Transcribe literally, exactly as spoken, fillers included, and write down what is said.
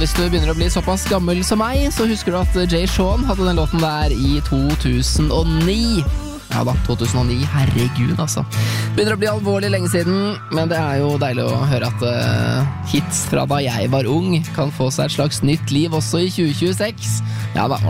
hvis du begynner å bli såpass gammel som meg, så husker du at Jay Sean hadde den låten der i to tusen og ni. Ja da, to tusen og ni, herregud altså. Begynner å bli alvorlig lenge siden, men det er jo deilig å høre at uh, hits fra da jeg var ung kan få seg et slags nytt liv også i tjue tjueseks. Ja da,